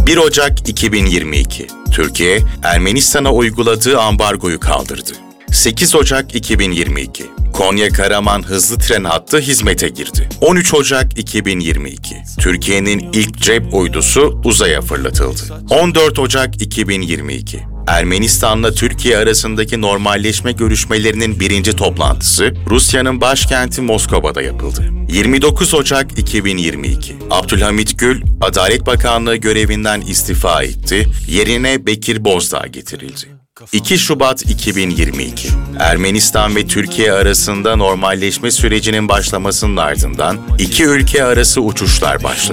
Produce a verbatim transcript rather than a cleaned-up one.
bir Ocak iki bin yirmi iki. Türkiye, Ermenistan'a uyguladığı ambargoyu kaldırdı. sekiz Ocak iki bin yirmi iki. Konya-Karaman hızlı tren hattı hizmete girdi. on üç Ocak iki bin yirmi iki. Türkiye'nin ilk cep uydusu uzaya fırlatıldı. on dört Ocak iki bin yirmi iki. Ermenistan'la Türkiye arasındaki normalleşme görüşmelerinin birinci toplantısı Rusya'nın başkenti Moskova'da yapıldı. yirmi dokuz Ocak iki bin yirmi iki. Abdülhamit Gül, Adalet Bakanlığı görevinden istifa etti, yerine Bekir Bozdağ getirildi. iki Şubat iki bin yirmi iki. Ermenistan ve Türkiye arasında normalleşme sürecinin başlamasının ardından iki ülke arası uçuşlar başladı.